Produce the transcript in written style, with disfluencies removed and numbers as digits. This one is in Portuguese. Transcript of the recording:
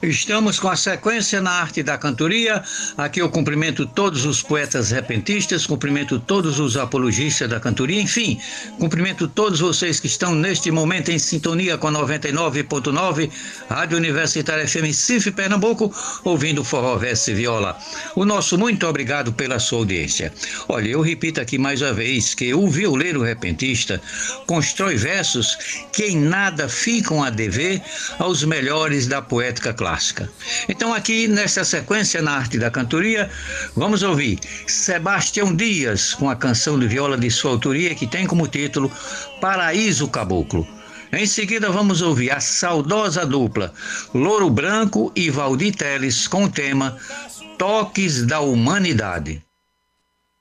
Estamos com a sequência na arte da cantoria. Aqui eu cumprimento todos os poetas repentistas, cumprimento todos os apologistas da cantoria, enfim, cumprimento todos vocês que estão neste momento em sintonia com a 99.9 Rádio Universitária FM Recife, Pernambuco, ouvindo Forró Verso e Viola. O nosso muito obrigado pela sua audiência. Olha, eu repito aqui mais uma vez que o violeiro repentista constrói versos que em nada ficam a dever aos melhores da poética clássica. Então aqui nesta sequência na arte da cantoria, vamos ouvir Sebastião Dias com a canção de viola de sua autoria que tem como título Paraíso Caboclo. Em seguida vamos ouvir a saudosa dupla Louro Branco e Valdir Teles com o tema Toques da Humanidade.